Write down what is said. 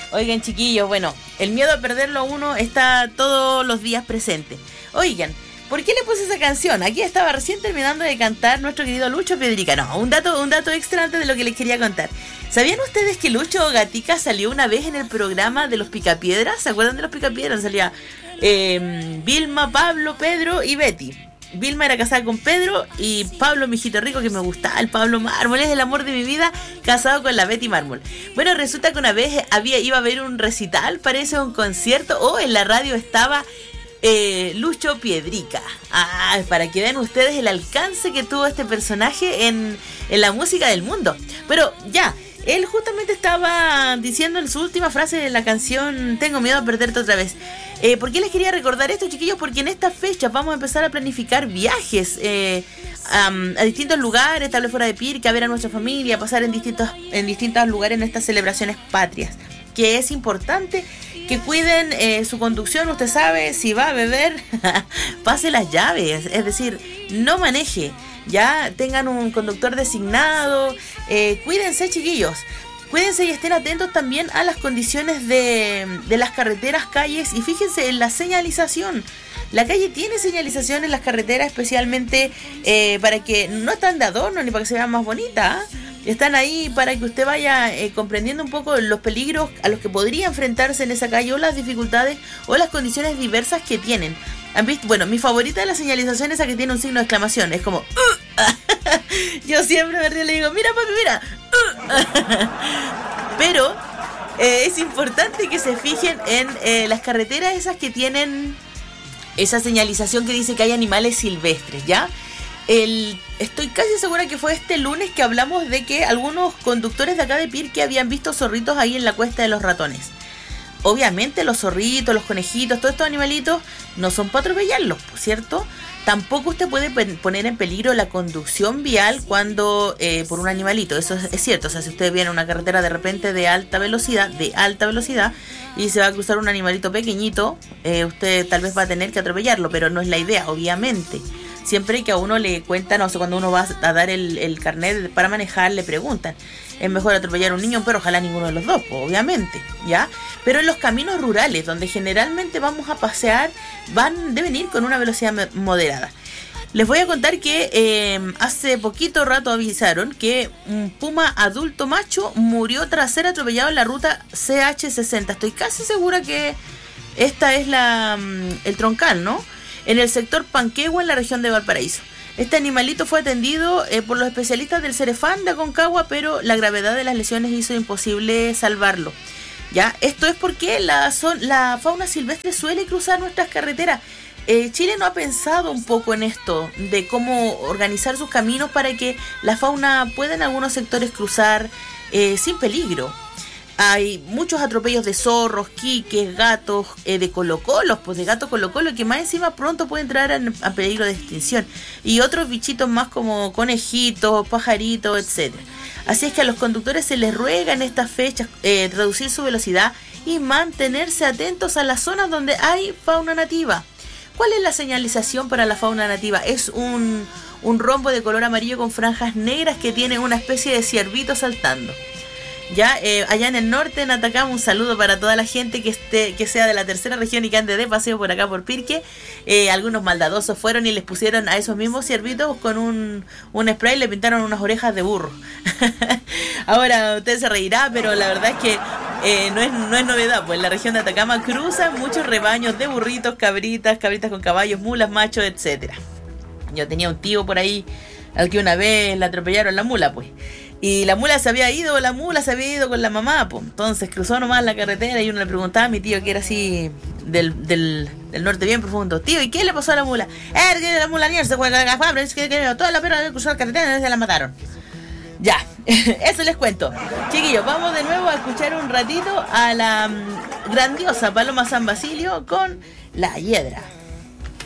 Oigan, chiquillos, bueno, el miedo a perderlo a uno está todos los días presente. Oigan, ¿por qué le puse esa canción? Aquí estaba recién terminando de cantar nuestro querido Lucho Piedrica. No, un dato extra antes de lo que les quería contar. ¿Sabían ustedes que Lucho Gatica salió una vez en el programa de los Picapiedras? ¿Se acuerdan de los Picapiedras? Salía Vilma, Pablo, Pedro y Betty. Vilma era casada con Pedro y Pablo, mi hijito rico, que me gustaba, el Pablo Mármol, es el amor de mi vida, casado con la Betty Mármol. Bueno, resulta que una vez iba a haber un recital, parece un concierto, o en la radio estaba Lucho Piedrica. Para que vean ustedes el alcance que tuvo este personaje en la música del mundo. Pero ya, él justamente estaba diciendo en su última frase de la canción Tengo miedo a perderte otra vez. ¿Por qué les quería recordar esto, chiquillos? Porque en esta fecha vamos a empezar a planificar viajes a distintos lugares, tal vez fuera de Pirque, a ver a nuestra familia, a pasar en distintos lugares en estas celebraciones patrias. Que es importante que cuiden su conducción. Usted sabe, si va a beber, pase las llaves, es decir, no maneje. Ya tengan un conductor designado. Cuídense, chiquillos. Cuídense y estén atentos también a las condiciones de las carreteras, calles, y fíjense en la señalización. La calle tiene señalización en las carreteras, especialmente para que no están de adorno ni para que se vea más bonita. Están ahí para que usted vaya comprendiendo un poco los peligros a los que podría enfrentarse en esa calle, o las dificultades o las condiciones diversas que tienen. ¿Han visto? Bueno, mi favorita de la señalización es esa que tiene un signo de exclamación. Es como yo siempre me río y le digo, mira papi, mira. Pero es importante que se fijen en las carreteras esas que tienen esa señalización que dice que hay animales silvestres, ¿ya? Estoy casi segura que fue este lunes que hablamos de que algunos conductores de acá de Pirque habían visto zorritos ahí en la Cuesta de los Ratones. Obviamente los zorritos, los conejitos, todos estos animalitos no son para atropellarlos, ¿cierto? Tampoco usted puede poner en peligro la conducción vial cuando por un animalito, eso es cierto. O sea, si usted viene a una carretera de repente de alta velocidad y se va a cruzar un animalito pequeñito, usted tal vez va a tener que atropellarlo, pero no es la idea, obviamente. Siempre que a uno le cuentan, o sea, cuando uno va a dar el carnet para manejar, le preguntan, es mejor atropellar a un niño, pero ojalá ninguno de los dos, pues, obviamente, ¿ya? Pero en los caminos rurales, donde generalmente vamos a pasear, deben ir con una velocidad moderada. Les voy a contar que hace poquito rato avisaron que un puma adulto macho murió tras ser atropellado en la ruta CH60. Estoy casi segura que esta es el troncal, ¿no? En el sector Panquehua, en la región de Valparaíso. Este animalito fue atendido por los especialistas del Cerefán de Aconcagua, pero la gravedad de las lesiones hizo imposible salvarlo. ¿Ya? Esto es porque la fauna silvestre suele cruzar nuestras carreteras. Chile no ha pensado un poco en esto, de cómo organizar sus caminos para que la fauna pueda en algunos sectores cruzar sin peligro. Hay muchos atropellos de zorros, quiques, gatos, de colocolos, pues de gato colocolo, que más encima pronto puede entrar a peligro de extinción. Y otros bichitos más como conejitos, pajaritos, etc. Así es que a los conductores se les ruega en estas fechas reducir su velocidad y mantenerse atentos a las zonas donde hay fauna nativa. ¿Cuál es la señalización para la fauna nativa? Es un rombo de color amarillo con franjas negras que tiene una especie de ciervito saltando. Ya, allá en el norte, en Atacama, un saludo para toda la gente que sea de la tercera región y que ande de paseo por acá por Pirque. Algunos maldadosos fueron y les pusieron a esos mismos ciervitos con un spray y le pintaron unas orejas de burro. Ahora usted se reirá, pero la verdad es que no es novedad, pues en la región de Atacama cruzan muchos rebaños de burritos, cabritas con caballos, mulas, machos, etcétera. Yo tenía un tío por ahí al que una vez le atropellaron la mula, pues. Y la mula se había ido con la mamá, pues. Entonces cruzó nomás la carretera y uno le preguntaba a mi tío, que era así del norte bien profundo: tío, ¿y qué le pasó a la mula? Que la mula se juega la fabra, es que toda la perra cruzó la carretera y se la mataron. Ya, eso les cuento. Chiquillos, vamos de nuevo a escuchar un ratito a la grandiosa Paloma San Basilio con La Hiedra.